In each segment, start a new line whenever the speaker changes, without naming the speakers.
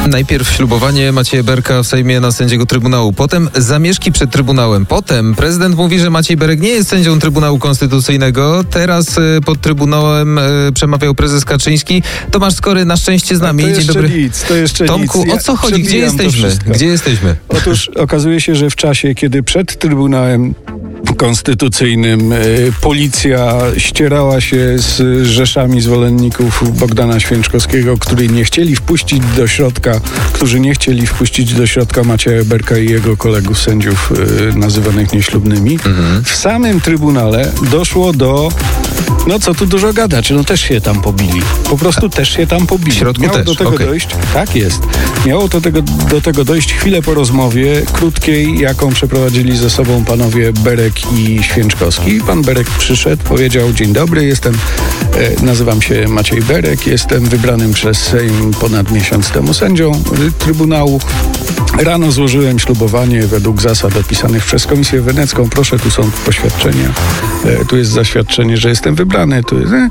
Najpierw ślubowanie Macieja Berka w Sejmie na sędziego Trybunału, potem zamieszki przed Trybunałem, potem prezydent mówi, że Maciej Berek nie jest sędzią Trybunału Konstytucyjnego, teraz pod Trybunałem przemawiał prezes Kaczyński. Tomasz Skory na szczęście z nami.
Dzień dobry. To jeszcze
Tomku,
nic.
o co chodzi? Gdzie jesteśmy?
Otóż okazuje się, że w czasie, kiedy przed Trybunałem Konstytucyjnym policja ścierała się z rzeszami zwolenników Bogdana Święczkowskiego, którzy nie chcieli wpuścić do środka Macieja Berka i jego kolegów sędziów nazywanych nieślubnymi. W samym Trybunale doszło do... No co tu dużo gadać, no też się tam pobili. Po prostu też się tam pobili.
W środku
Miało
też,
do tego dojść. Tak jest. Miało do tego dojść chwilę po rozmowie krótkiej, jaką przeprowadzili ze sobą panowie Berek i Święczkowski. Pan Berek przyszedł, powiedział: dzień dobry, nazywam się Maciej Berek, jestem wybranym przez Sejm ponad miesiąc temu sędzią Trybunału. Rano złożyłem ślubowanie według zasad opisanych przez Komisję Wenecką. Proszę, tu są poświadczenia. Tu jest zaświadczenie, że jestem wybrany.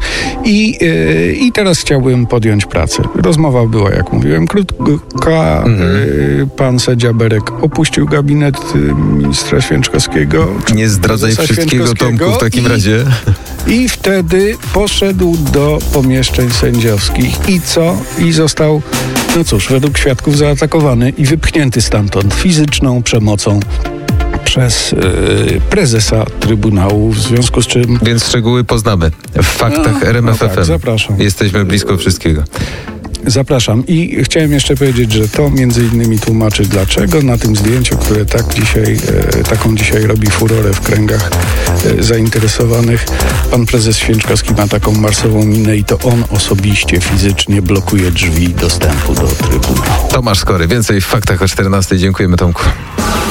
I teraz chciałbym podjąć pracę. Rozmowa była, jak mówiłem, krótka. Pan sędzia Berek opuścił gabinet ministra Święczkowskiego.
Nie zdradzaj wszystkiego, Tomku, w takim razie.
I wtedy poszedł do pomieszczeń sędziowskich. I co? I został, no cóż, według świadków zaatakowany i wypchnięty stamtąd fizyczną przemocą przez prezesa Trybunału, w związku z czym...
Więc szczegóły poznamy w faktach RMF FM.
Tak, zapraszam.
Jesteśmy blisko wszystkiego.
Zapraszam. I chciałem jeszcze powiedzieć, że to między innymi tłumaczy, dlaczego na tym zdjęciu, które taką dzisiaj robi furorę w kręgach zainteresowanych, pan prezes Święczkowski ma taką marsową minę i to on osobiście, fizycznie blokuje drzwi dostępu do Trybunału.
Tomasz Skory, więcej w faktach o 14:00. Dziękujemy, Tomku.